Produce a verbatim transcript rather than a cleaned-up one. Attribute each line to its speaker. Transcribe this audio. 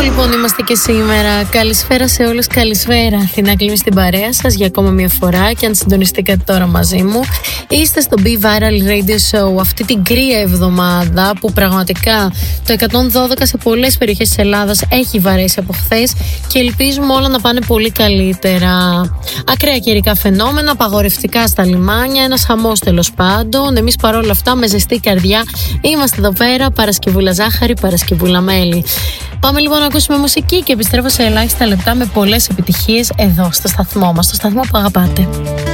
Speaker 1: Λοιπόν, είμαστε και σήμερα. Καλησπέρα σε όλους, καλησπέρα. Αθηνά κλείνει στην παρέα σας για ακόμα μια φορά. Και αν συντονιστήκατε τώρα μαζί μου, είστε στο Be Viral Radio Show αυτή την κρύα εβδομάδα που πραγματικά το εκατόν δώδεκα σε πολλές περιοχές της Ελλάδας έχει βαρέσει από χθες και ελπίζουμε όλα να πάνε πολύ καλύτερα. Ακραία καιρικά φαινόμενα, απαγορευτικά στα λιμάνια, ένας χαμός τέλος πάντων. Εμείς παρόλα αυτά με ζεστή καρδιά είμαστε εδώ πέρα, Παρασκευούλα ζάχαρη, Παρασκευούλα μέλι. Πάμε λοιπόν να ακούσουμε μουσική και επιστρέφω σε ελάχιστα λεπτά με πολλές επιτυχίες εδώ στο σταθμό μας, στο σταθμό που αγαπάτε.